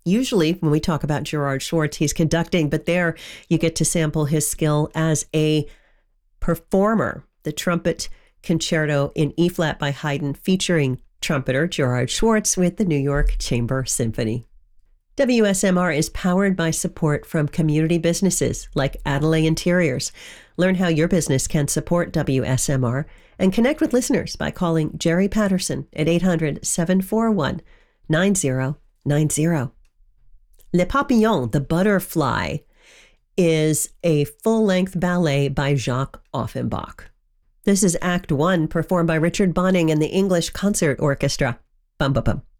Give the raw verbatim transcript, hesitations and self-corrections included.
Usually when we talk about Gerard Schwartz, he's conducting, but there you get to sample his skill as a performer. The Trumpet Concerto in E-flat by Haydn, featuring trumpeter Gerard Schwartz with the New York Chamber Symphony. W S M R is powered by support from community businesses like Adelaide Interiors. Learn how your business can support W S M R and connect with listeners by calling Jerry Patterson at eight hundred, seven four one, nine zero nine zero. Le Papillon, The Butterfly, is a full-length ballet by Jacques Offenbach. This is Act One, performed by Richard Bonning and the English Concert Orchestra. Bum, bum, bum.